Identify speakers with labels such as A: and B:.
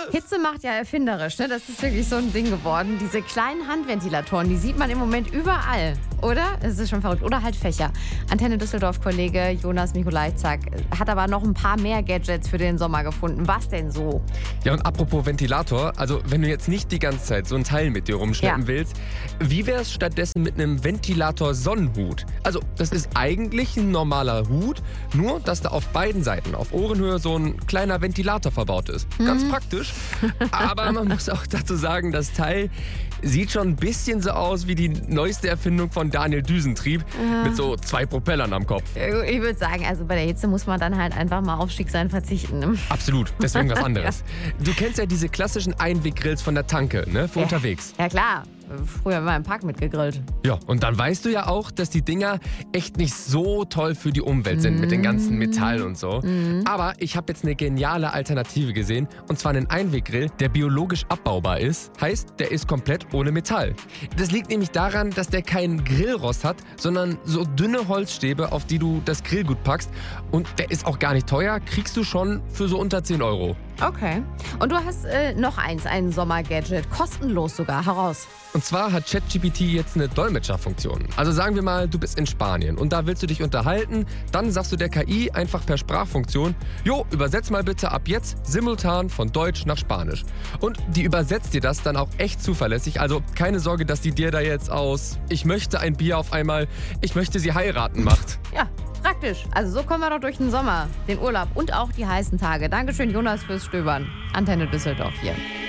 A: Hitze macht ja erfinderisch, ne? Das ist wirklich so ein Ding geworden. Diese kleinen Handventilatoren, die sieht man im Moment überall, oder? Das ist schon verrückt. Oder halt Fächer. Antenne Düsseldorf-Kollege Jonas Mikulajczak hat aber noch ein paar mehr Gadgets für den Sommer gefunden. Was denn so?
B: Ja, und apropos Ventilator, also wenn du jetzt nicht die ganze Zeit so ein Teil mit dir rumschleppen willst, wie wär's stattdessen mit einem Ventilator-Sonnenhut? Also das ist eigentlich ein normaler Hut, nur dass da auf beiden Seiten, auf Ohrenhöhe, so ein kleiner Ventilator verbaut ist. Ganz praktisch, aber man muss auch dazu sagen, das Teil sieht schon ein bisschen so aus wie die neueste Erfindung von Daniel Düsentrieb mit so 2 Propellern am Kopf.
A: Ich würde sagen, also bei der Hitze muss man dann halt einfach mal auf Schicksein verzichten. Ne?
B: Absolut, deswegen was anderes. Du kennst ja diese klassischen Einweggrills von der Tanke, ne, für unterwegs.
A: Ja klar, früher immer im Park mitgegrillt.
B: Ja, und dann weißt du ja auch, dass die Dinger echt nicht so toll für die Umwelt sind mit den ganzen Metall und so. Aber ich habe jetzt eine geniale Alternative gesehen, und zwar einen Einweggrill, der biologisch abbaubar ist. Heißt, der ist komplett ohne Metall. Das liegt nämlich daran, dass der keinen Grillrost hat, sondern so dünne Holzstäbe, auf die du das Grillgut packst. Und der ist auch gar nicht teuer, kriegst du schon für so unter 10 Euro.
A: Okay. Und du hast noch eins, ein Sommergadget, kostenlos sogar, heraus.
B: Und zwar hat ChatGPT jetzt eine Dolmetscherfunktion. Also sagen wir mal, du bist in Spanien und da willst du dich unterhalten, dann sagst du der KI einfach per Sprachfunktion, jo, übersetz mal bitte ab jetzt simultan von Deutsch nach Spanisch. Und die übersetzt dir das dann auch echt zuverlässig, also keine Sorge, dass die dir da jetzt aus ich möchte ein Bier auf einmal, ich möchte sie heiraten macht.
A: Ja, praktisch. Also so kommen wir doch durch den Sommer, den Urlaub und auch die heißen Tage. Dankeschön, Jonas, fürs Stöbern. Antenne Düsseldorf hier.